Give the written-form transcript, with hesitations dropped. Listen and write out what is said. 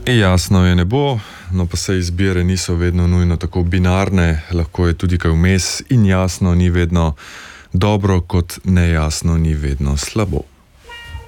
Jasno je ne bo, no pa se izbire niso vedno nujno tako binarne, lahko je tudi kaj vmes in jasno ni vedno dobro, kot nejasno ni vedno slabo.